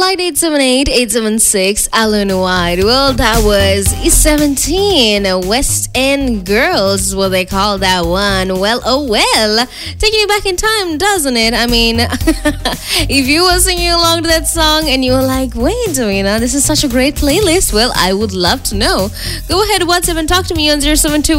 Light 878-876 Alone Wide. Well, that was E17 West End Girls is what they call that one. Well, oh well. Taking you back in time, doesn't it? I mean, if you were singing along to that song and you were like, wait, this is such a great playlist, well, I would love to know. Go ahead, WhatsApp and talk to me on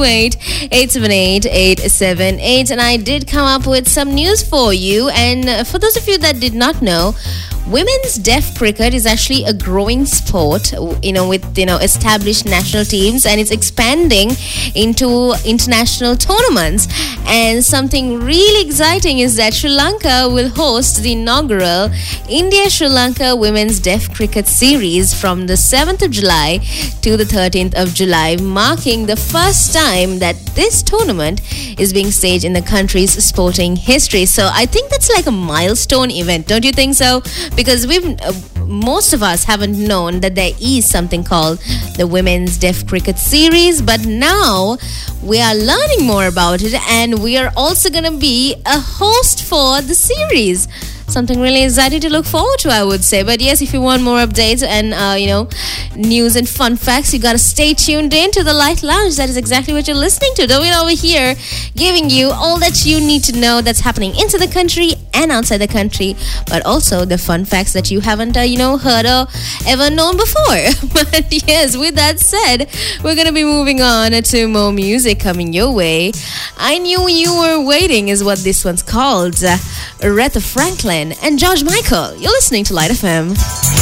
0728-878-878. And I did come up with some news for you. And for those of you that did not know, women's deaf cricket is actually a growing sport, with established national teams, and it's expanding into international tournaments. And something really exciting is that Sri Lanka will host the inaugural India-Sri Lanka Women's Deaf Cricket Series from the 7th of July to the 13th of July, marking the first time that this tournament is being staged in the country's sporting history. So I think that's like a milestone event, don't you think so? Because most of us haven't known that there is something called the Women's Deaf Cricket Series, but now we are learning more about it, and we are also going to be a host for the series. Something really exciting to look forward to, I would say. But yes, if you want more updates and, news and fun facts, you got to stay tuned in to the Light Lounge. That is exactly what you're listening to. Darwin over here giving you all that you need to know that's happening into the country and outside the country, but also the fun facts that you haven't, heard or ever known before. But yes, with that said, we're going to be moving on to more music coming your way. I Knew You Were Waiting is what this one's called. Aretha Franklin and George Michael. You're listening to Light FM.